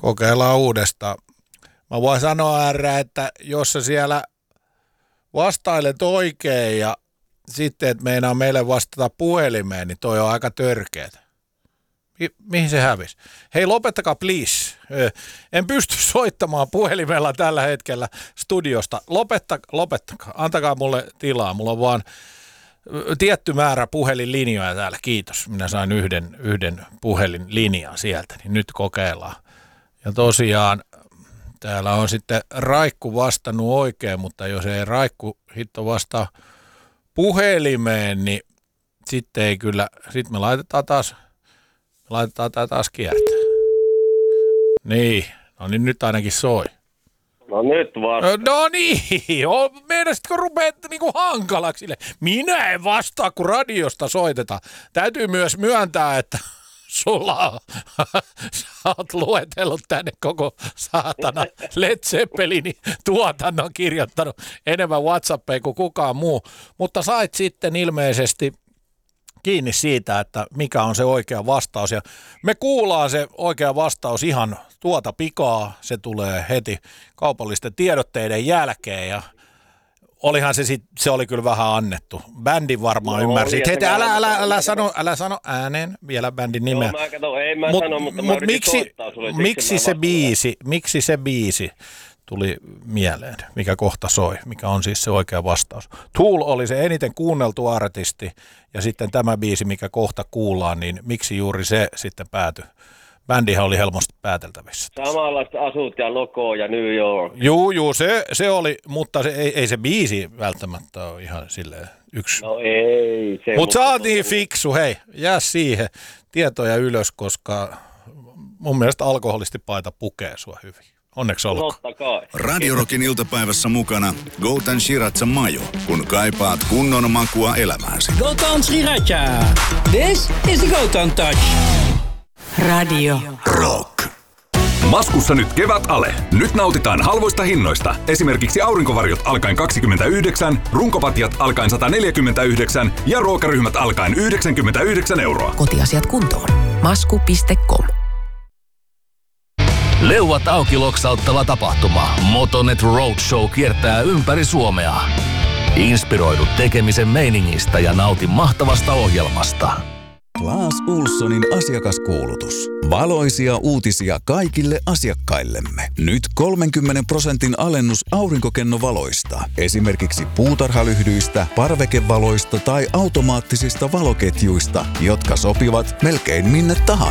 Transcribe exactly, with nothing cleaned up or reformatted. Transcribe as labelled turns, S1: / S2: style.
S1: Kokeillaan uudestaan. Mä voin sanoa Ärrä, että jos sä siellä vastailet oikein ja sitten, että meinaa meille vastata puhelimeen, niin toi on aika törkeetä. Mi- mihin se hävisi? Hei, lopettakaa please. En pysty soittamaan puhelimella tällä hetkellä studiosta. Lopetta, lopettakaa. Antakaa mulle tilaa. Mulla on vaan tietty määrä puhelinlinjoja täällä. Kiitos. Minä sain yhden, yhden puhelinlinjan sieltä, niin nyt kokeillaan. Ja tosiaan täällä on sitten Raikku vastannut oikein, mutta jos ei Raikku hitto vastaa puhelimeen, niin sitten ei kyllä, sitten me laitetaan taas, me laitetaan tää taas kiertää. Niin, no niin nyt ainakin soi.
S2: No nyt vasta.
S1: No niin, meidäsitkö rupeat niinku hankalaksi? Minä en vastaa, kun radiosta soitetaan. Täytyy myös myöntää, että sulla on, sä oot luetellut tänne koko saatana Led Zeppelinin tuotannon, kirjoittanut enemmän WhatsAppia kuin kukaan muu, mutta sait sitten ilmeisesti kiinni siitä, että mikä on se oikea vastaus, ja me kuullaan se oikea vastaus ihan tuota pikaa, se tulee heti kaupallisten tiedotteiden jälkeen, ja olihan se sit, se oli kyllä vähän annettu. Bändi varmaan no, ymmärsi. Heti älä, älä, älä, sano, älä sano ääneen vielä bändin nimeä.
S2: No, mä kato, ei mä
S1: mut,
S2: sano, mutta
S1: mut
S2: mä
S1: miksi,
S2: soittaa sulle.
S1: Miksi se biisi, miksi se biisi tuli mieleen, mikä kohta soi, mikä on siis se oikea vastaus. Tool oli se eniten kuunneltu artisti, ja sitten tämä biisi, mikä kohta kuullaan, niin miksi juuri se sitten päätyi? Bändihän oli helposti pääteltävissä.
S2: Samanlaista asut ja Loko ja New York.
S1: Juu, juu, se, se oli, mutta se, ei, ei se biisi välttämättä ole ihan silleen yksi.
S2: No ei.
S1: Se, Mut sä oot niin fiksu, hei, jää siihen tietoja ylös, koska mun mielestä alkoholistipaita pukee sua hyvin. Onneksi olkoon.
S2: Totta kai.
S3: Radio Rockin iltapäivässä mukana Golden Shiratsa Majo, kun kaipaat kunnon makua elämääsi.
S4: Golden Shiratsa. This is the Golden Touch.
S5: Radio
S3: Rock.
S6: Maskussa nyt kevät ale. Nyt nautitaan halvoista hinnoista. Esimerkiksi aurinkovarjot alkaen kaksikymmentäyhdeksän, runkopatjat alkaen sata neljäkymmentäyhdeksän ja ruokaryhmät alkaen yhdeksänkymmentäyhdeksän euroa.
S5: Kotiasiat kuntoon. Masku piste com.
S7: Leuat auki loksauttava tapahtuma. Motonet Roadshow kiertää ympäri Suomea. Inspiroidu tekemisen meiningistä ja nauti mahtavasta ohjelmasta.
S8: Claes Ohlsonin asiakaskuulutus. Valoisia uutisia kaikille asiakkaillemme. Nyt kolmenkymmenen prosentin alennus aurinkokennovaloista. Esimerkiksi puutarhalyhdyistä, parvekevaloista tai automaattisista valoketjuista, jotka sopivat melkein minne tahansa.